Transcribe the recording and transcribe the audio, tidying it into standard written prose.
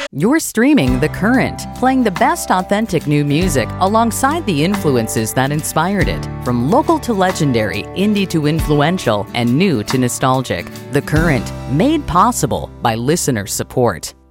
You're streaming The Current, playing the best authentic new music alongside the influences that inspired it. From local to legendary, indie to influential, and new to nostalgic. The Current, made possible by listener support.